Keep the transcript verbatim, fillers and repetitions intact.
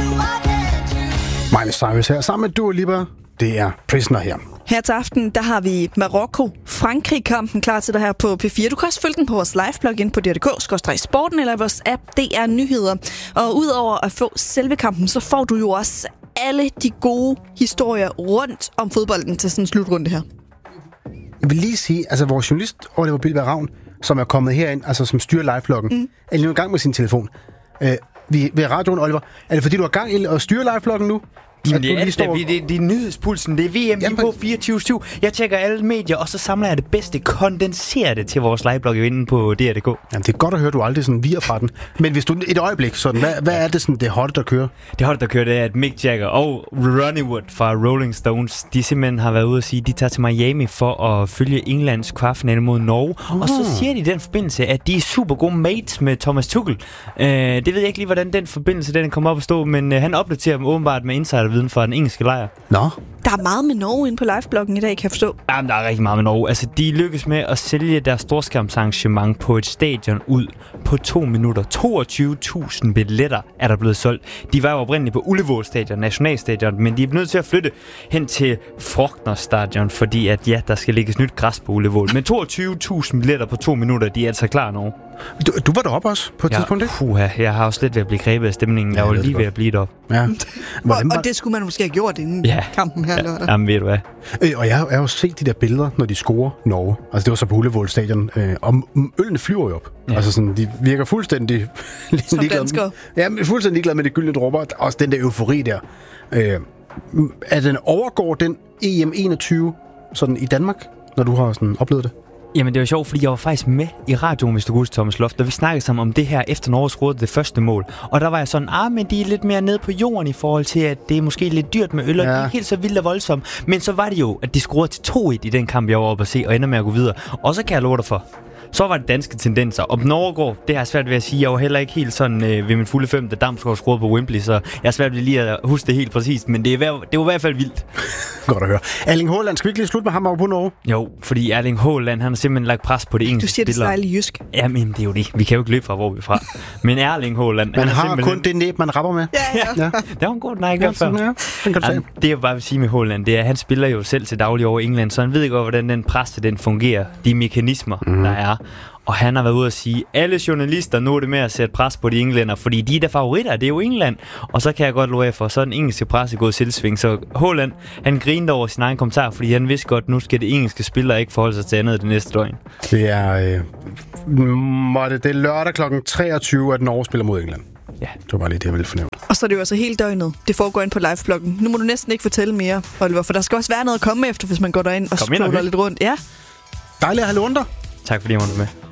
Miley Cyrus her, sammen med Dua Lipa. Det er Prisoner her. Her til aften, der har vi Marokko-Frankrig-kampen klar til dig her på P fire. Du kan også følge den på vores live-blog ind på D R punktum d k skråstreg sporten eller vores app D R Nyheder. Og udover at få selve kampen, så får du jo også alle de gode historier rundt om fodbolden til sådan en slutrunde her. Jeg vil lige sige, altså vores journalist, Oliver Billberg Ravn, som er kommet herind, altså som styrer live-bloggen, mm. er lige nu i gang med sin telefon. Uh, vi ved radioen, Oliver, er det fordi, du er gang i at styre live-bloggen nu? Jamen, det er alt, står... det, det, det er nyhedspulsen, det er V M Jamen, på fireogtyve syv. Jeg tjekker alle medier, og så samler jeg det bedste, kondenserer det til vores liveblog inde på D R punktum d k. Jamen, det er godt at høre, at du aldrig sådan virer fra den. Men hvis du et øjeblik, sådan, hvad, hvad er det sådan, det hotte, der kører? Det hotte, der kører, det er, at Mick Jagger og Ronnie Wood fra Rolling Stones, de simpelthen har været ude at sige, at de tager til Miami for at følge Englands kvartfinale mod Norge. Oh. Og så siger de i den forbindelse, at de er super gode mates med Thomas Tuchel. Uh, det ved jeg ikke lige, hvordan den forbindelse den kommer op at stå, men uh, han opdaterer dem åbenbart med insiderviden fra den engelske lejr. Nå. Der er meget med Norge inde på livebloggen i dag, kan jeg forstå. Jamen, der er rigtig meget med Norge. Altså, de lykkes med at sælge deres storskærmsarrangement på et stadion ud på to minutter. toogtyve tusind billetter er der blevet solgt. De var jo oprindeligt på Ullevål Stadion, nationalstadion, men de er nødt til at flytte hen til Frogner Stadion, fordi at ja, der skal lægges nyt græs på Ullevål. Men toogtyve tusind billetter på to minutter, de er altså klar nu. Du, du var deroppe også på et ja, tidspunkt, ikke? Puha, jeg har også lidt ved at blive grebet af stemningen. Ja, jeg var lige godt ved at blive deroppe. Ja. og, og det skulle man måske have gjort inden ja. kampen her lørdag. Ja, jamen ved du hvad. Øh, og jeg har, jeg har jo set de der billeder, når de scorer Norge. Altså det var så på Ullevål Stadion. Øh, og ølene flyver jo op. Ja. Altså sådan, de virker fuldstændig som danskere. Ja, fuldstændig ligeglade med de gyldne dråber. Også den der eufori der. Øh, er den overgår den E M enogtyve sådan i Danmark, når du har sådan oplevet det? Jamen det var sjovt, fordi jeg var faktisk med i radioen, hvis du husker, Thomas Loft, og vi snakkede sammen om det her, efter Norge scorede det første mål. Og der var jeg sådan, ah, men de er lidt mere nede på jorden i forhold til, at det er måske lidt dyrt med øl, og ja. de er ikke helt så vildt og voldsomme. Men så var det jo, at de scorede til to et i den kamp, jeg var oppe at se, og ender med at gå videre. Og så kan jeg love dig for, så var det danske tendenser. Om Norge går, det har jeg svært ved at sige. Jeg var heller ikke helt sådan øh, ved min fulde fem, da Damsgaard scorede på Wembley, så jeg har svært ved lige at huske det helt præcist. Men det, er, det var i hvert fald vildt. Godt at høre. Erling Haaland, skal vi ikke lige slutte med ham over på Norge? Jo, fordi Erling Haaland, han har simpelthen lagt pres på det engelske spillere. Du siger det stejle jysk. Jamen, det er jo det. Vi kan jo ikke løbe fra, hvor vi er fra. Men Erling Haaland... Man har simpelthen... kun det næb, man rapper med. Ja, ja. ja. Det var en god nej, jeg før. Ja, den kan du sige. Det jeg bare vil sige med Haaland, det er, at han spiller jo selv til daglig over England, så han ved godt, hvordan den presse, den fungerer. De mekanismer, mm. der er. Og han har været ude at sige, at alle journalister nu er det med at sætte pres på de englænder, fordi de er der favoritter, det er jo England. Og så kan jeg godt love jer for, så er den engelske presse gået selvsving. Så Haaland, han grinede over sin egen kommentar, fordi han vidste godt, at nu skal det engelske spillere ikke forholde sig til andet det næste døgn. Det er, øh, måtte, det er lørdag klokken treogtyve, at Norge spiller mod England. Ja. Det var bare lige det, jeg ville fornævne. Og så er det jo altså helt døgnet. Det foregår ind på livebloggen. Nu må du næsten ikke fortælle mere, Oliver, for der skal også være noget at komme efter, hvis man går derind og scroller lidt rundt. Ja. Dejligt at have lånt dig. Tak fordi jeg måtte med.